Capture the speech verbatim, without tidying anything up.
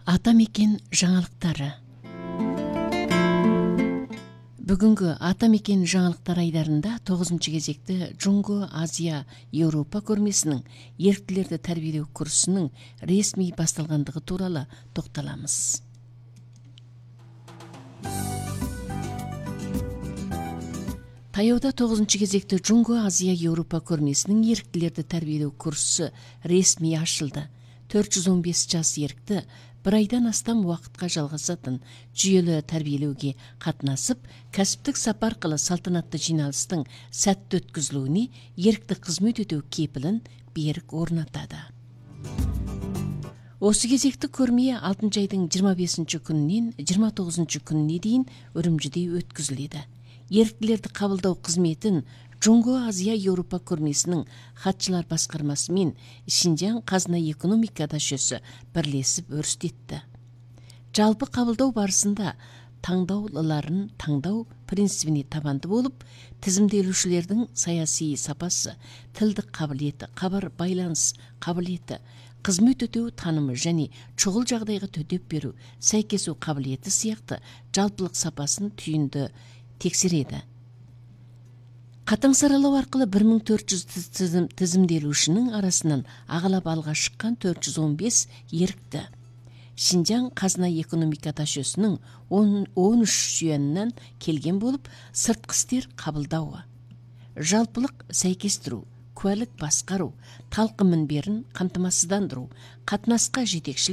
Атамекен жаңалықтары. Бүгінгі Атамекен жаңалықтар айдарында тоғызыншы кезекті Джунго Азия Еуропа көрмесінің еріктілерді тәрбиелеу курсының ресми басталғандығы туралы тоқталамыз. Таяуда тоғызыншы кезекті Джунго Азия Еуропа көрмесінің еріктілерді тәрбиелеу курсы ресми ашылды. төрт жүз он бес жас ерікті бір айдан астам уақытқа жалғасатын жүйелі тәрбиелеуге қатынасып, кәсіптік сапар арқылы салтанатты жиналыстың сәтті өткізілуіне ерікті қызмет ету кепілін берік орнатады. Осы кезекті көрме алтыншы айдың жиырма бесінші күнінен жиырма тоғызыншы күніне дейін Үрімжіде өткізіледі. Еріктілерді қабылдау қызметін Джунго Азия Еуропа көрмесінің хатшылар басқармасы мен Шинжаң қазына экономика аташысы бірлесіп өрістетті. Жалпы қабылдау барысында таңдаулыларын таңдау принципіне табанды болып, тізімделушілердің саяси сапасы, тілдік қабілеті, хабар байланыс қабілеті, қызмет өтеу танымы және шұғыл жағдайға төтеп беру, сәйкесу қабілеті сияқты жалпылық сапасын түйінді тексереді. Қатаң саралау арқылы бір мың төрт жүз тізім, тізімделушінің арасынан ағалап алға шыққан төрт жүз он бес ерікті. Шинжаң қазына экономика аташысының он үш жүйенінен келген болып, сыртқы істер қабылдауы, жалпылық сәйкестіру, куәлік басқару, талқы мінберін қамтамасыздандыру, қатынасқа жетекшілік